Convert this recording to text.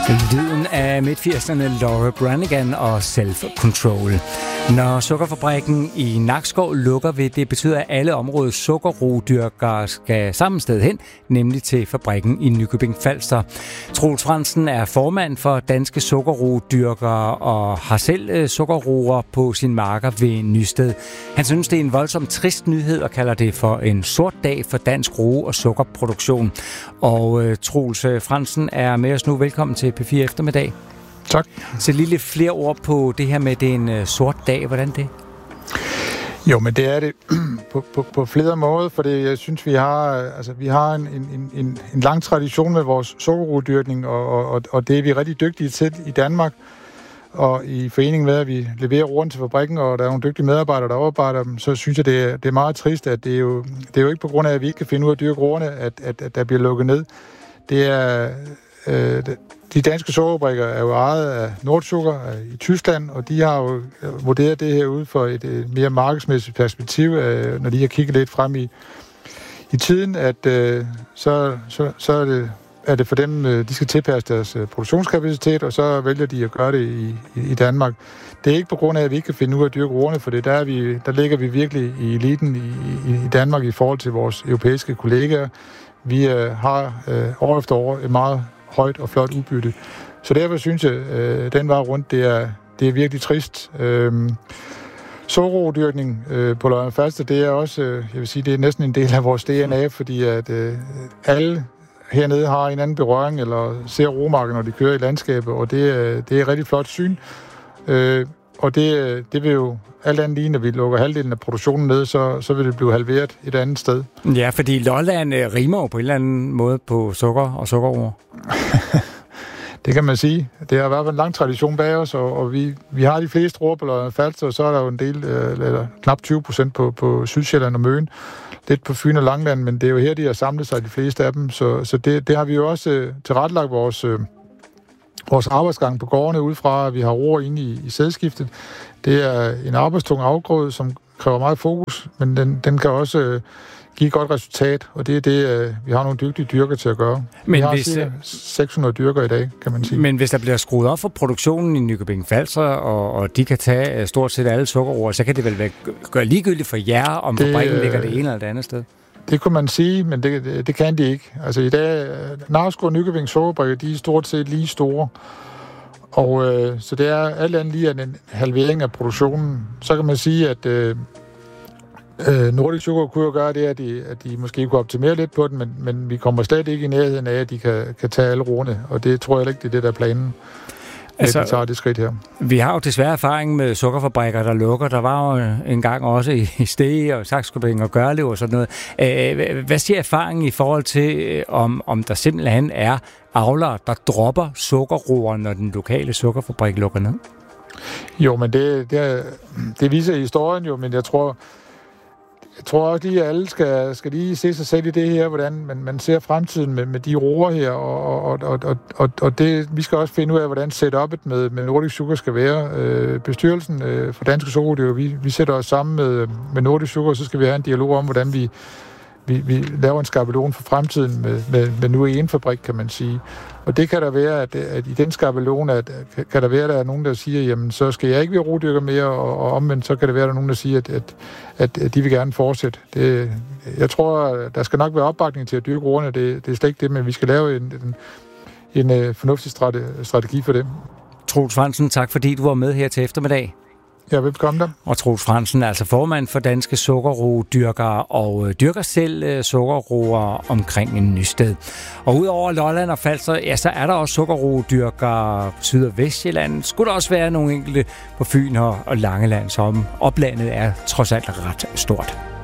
Lyden af midt-80'erne Laura Branigan og Self-Control. Når sukkerfabrikken i Nakskov lukker, vil det betyde, at alle områdets sukkerroedyrkere skal samme sted hen, nemlig til fabrikken i Nykøbing Falster. Troels Fransen er formand for Danske Sukkerroedyrkere og har selv sukkerroer på sin marker ved Nysted. Han synes, det er en voldsomt trist nyhed og kalder det for en sort dag for dansk roe- og sukkerproduktion. Og Troels Fransen er med os nu. Velkommen til P4 Eftermiddag. Tak. Så lige lidt flere ord på det her med, det er en sort dag. Hvordan det? Jo, men det er det på flere måder, for det, jeg synes, vi har en lang tradition med vores sukkerroedyrkning, og det er vi rigtig dygtige til i Danmark. Og i forening med, at vi leverer roerne til fabrikken, og der er nogle dygtige medarbejdere, der arbejder dem, så synes jeg, det er meget trist, at det er jo ikke på grund af, at vi ikke kan finde ud af at dyrke roerne, at der bliver lukket ned. Det er... De danske sukkerfabrikker er jo ejet af Nordsukker i Tyskland, og de har jo vurderet det her ud for et mere markedsmæssigt perspektiv, når de har kigget lidt frem i tiden, at så er det for dem, de skal tilpasse deres produktionskapacitet, og så vælger de at gøre det i Danmark. Det er ikke på grund af, at vi ikke kan finde ud af at dyrke roerne, for der ligger vi virkelig i eliten i Danmark i forhold til vores europæiske kollegaer. Vi har år efter år et meget højt og flot udbytte. Så derfor synes jeg, den vej rundt, det er virkelig trist. Sukkerroedyrkning på Lolland Falster, det er også, jeg vil sige, det er næsten en del af vores DNA, fordi at alle hernede har en anden berøring, eller ser roemarker, når de kører i landskabet, og det er et rigtig flot syn. Og det vil jo alt andet lige, når vi lukker halvdelen af produktionen ned, så vil det blive halveret et andet sted. Ja, fordi Lolland rimer jo på en eller anden måde på sukker og sukkerroer. Det kan man sige. Det har været en lang tradition bag os, og vi har de fleste roer på Lolland Falster, og så er der jo en del, eller knap 20% på Sydsjælland og Møn. Lidt på Fyn og Langland, men det er jo her, de har samlet sig, de fleste af dem. Så det har vi jo også tilrettelagt vores arbejdsgang på gårdene ud fra, at vi har roer inde i sædskiftet. Det er en arbejdstung afgrøde, som kræver meget fokus, men den kan også give et godt resultat, og det er det, vi har nogle dygtige dyrker til at gøre. Men vi har cirka 600 dyrker i dag, kan man sige. Men hvis der bliver skruet op for produktionen i Nykøbing Falster, og de kan tage stort set alle sukkerroer, så kan det vel gøre ligegyldigt for jer, om fabrikken ligger det ene eller det andet sted? Det kunne man sige, men det kan de ikke. Altså i dag, Nakskov og Nykøbing Sukkerfabrikker, de er stort set lige store. Og så det er alt andet lige en halvering af produktionen. Så kan man sige, at Nordic Sugar kunne jo gøre det, at de måske kunne optimere lidt på den, men vi kommer slet ikke i nærheden af, at de kan tage alle roerne, og det tror jeg ikke, det er det, der er planen. Altså, vi tager det skridt her. Vi har jo desværre erfaring med sukkerfabrikker, der lukker. Der var jo engang også i Stege og Saxkøbing og Gørlev og sådan noget. Hvad siger erfaringen i forhold til, om der simpelthen er avlere, der dropper sukkerroer, når den lokale sukkerfabrik lukker ned? Jo, men det viser historien jo, men jeg tror også lige, at alle skal lige se sig selv i det her, hvordan man ser fremtiden med de roer her, og det, vi skal også finde ud af, hvordan setup'et med Nordic Sugar skal være. Bestyrelsen for Danske Sukkerroer, vi sætter os sammen med Nordic Sugar, og så skal vi have en dialog om, hvordan vi laver en skabelon for fremtiden med nu en fabrik, kan man sige. Og det kan der være, at i den skabelon, kan der være, at der er nogen, der siger, jamen, så skal jeg ikke være rodyrker mere, og omvendt, så kan det være, at der er nogen, der siger, at de vil gerne fortsætte. Jeg tror, der skal nok være opbakning til at dyrke roerne, det er slet ikke det, men vi skal lave en fornuftig strategi for det. Troels Fransen, tak fordi du var med her til eftermiddag. Ja, velkommen der. Og Troels Fransen er altså formand for Danske Sukkerroedyrkere og dyrker selv sukkerroer omkring en Nysted. Og udover Lolland og Falster, ja, så er der også sukkerroedyrkere på Syd- og Vestjylland. Skulle der også være nogle enkelte på Fyn og Langeland, som oplandet er trods alt ret stort.